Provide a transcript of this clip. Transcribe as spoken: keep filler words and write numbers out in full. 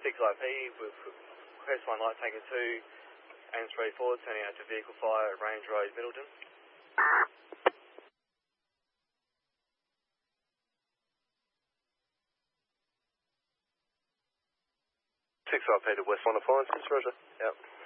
six I P with Quest one Light Tanker two and three four, turning out to vehicle fire at Range Road, Middleton. six I P to West one Appliances, Roger. Yep.